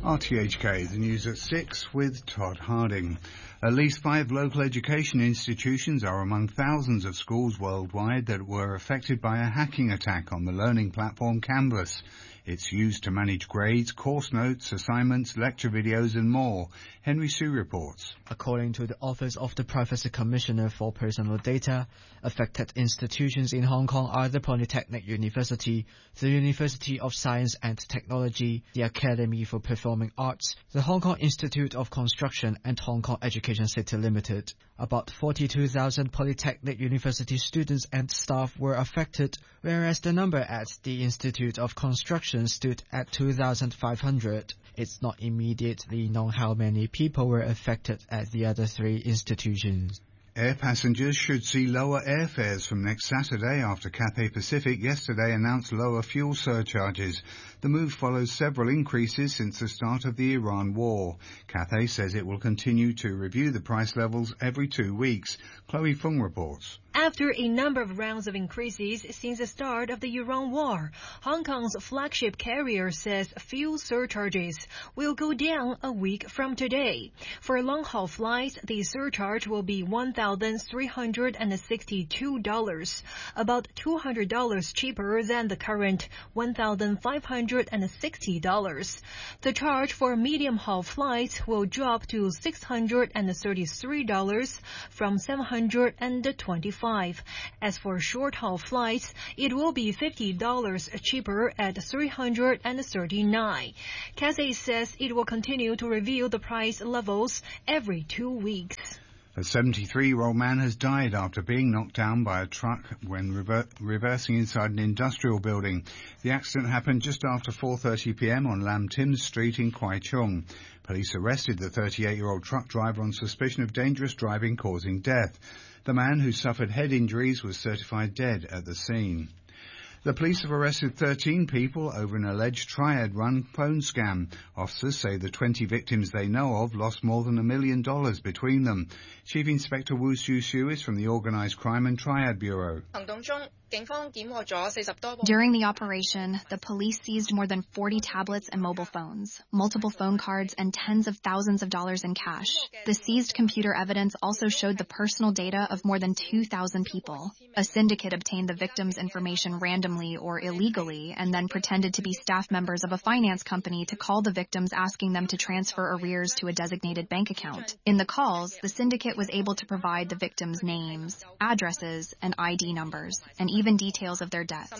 RTHK, the news at 6 with Todd Harding. At least 5 local education institutions are among thousands of schools worldwide that were affected by a hacking attack on the learning platform Canvas. It's used to manage grades, course notes, assignments, lecture videos and more. Henry Sue reports. According to the Office of the Privacy Commissioner for Personal Data, affected institutions in Hong Kong are the Polytechnic University, the University of Science and Technology, the Academy for Performing Arts, the Hong Kong Institute of Construction and Hong Kong Education City Limited. About 42,000 Polytechnic University students and staff were affected, whereas the number at the Institute of Construction stood at 2,500. It's not immediately known how many people were affected at the other 3 institutions. Air passengers should see lower airfares from next Saturday after Cathay Pacific yesterday announced lower fuel surcharges. The move follows several increases since the start of the Iran war. Cathay says it will continue to review the price levels every 2 weeks. Chloe Fung reports. After a number of rounds of increases since the start of the Iran war, Hong Kong's flagship carrier says fuel surcharges will go down a week from today. For long-haul flights, the surcharge will be $1,362, about $200 cheaper than the current $1,560. The charge for medium-haul flights will drop to $633 from $725. As for short-haul flights, it will be $50 cheaper at $339. Cathay says it will continue to review the price levels every 2 weeks. A 73-year-old man has died after being knocked down by a truck when reversing inside an industrial building. The accident happened just after 4:30 p.m. on Lam Tim Street in Kwai Chung. Police arrested the 38-year-old truck driver on suspicion of dangerous driving causing death. The man, who suffered head injuries, was certified dead at the scene. The police have arrested 13 people over an alleged Triad-run phone scam. Officers say the 20 victims they know of lost more than $1 million between them. Chief Inspector Wu Xiu is from the Organised Crime and Triad Bureau. During the operation, the police seized more than 40 tablets and mobile phones, multiple phone cards, and tens of thousands of dollars in cash. The seized computer evidence also showed the personal data of more than 2,000 people. A syndicate obtained the victims' information randomly or illegally and then pretended to be staff members of a finance company to call the victims asking them to transfer arrears to a designated bank account. In the calls, the syndicate was able to provide the victims' names, addresses, and ID numbers, and even details of their deaths.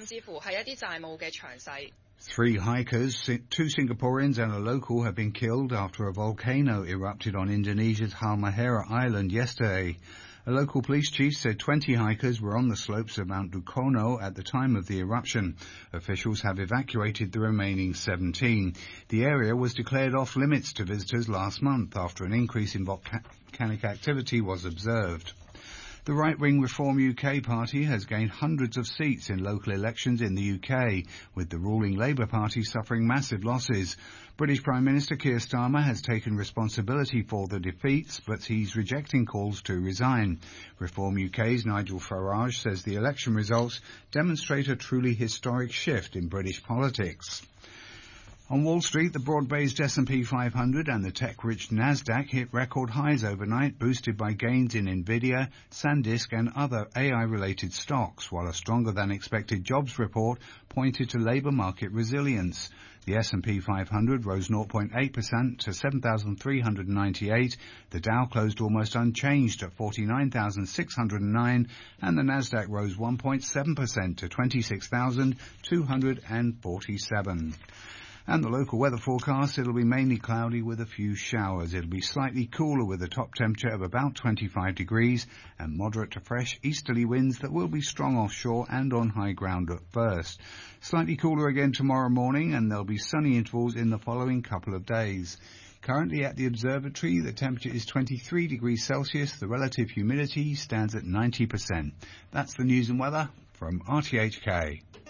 3 hikers, 2 Singaporeans and a local have been killed after a volcano erupted on Indonesia's Halmahera Island yesterday. A local police chief said 20 hikers were on the slopes of Mount Dukono at the time of the eruption. Officials have evacuated the remaining 17. The area was declared off limits to visitors last month after an increase in volcanic activity was observed. The right-wing Reform UK party has gained hundreds of seats in local elections in the UK, with the ruling Labour Party suffering massive losses. British Prime Minister Keir Starmer has taken responsibility for the defeats, but he's rejecting calls to resign. Reform UK's Nigel Farage says the election results demonstrate a truly historic shift in British politics. On Wall Street, the broad-based S&P 500 and the tech-rich Nasdaq hit record highs overnight, boosted by gains in Nvidia, SanDisk and other AI-related stocks, while a stronger-than-expected jobs report pointed to labour market resilience. The S&P 500 rose 0.8% to 7,398. The Dow closed almost unchanged at 49,609, and the Nasdaq rose 1.7% to 26,247. And the local weather forecast, it'll be mainly cloudy with a few showers. It'll be slightly cooler with a top temperature of about 25 degrees and moderate to fresh easterly winds that will be strong offshore and on high ground at first. Slightly cooler again tomorrow morning, and there'll be sunny intervals in the following couple of days. Currently at the observatory, the temperature is 23 degrees Celsius. The relative humidity stands at 90%. That's the news and weather from RTHK.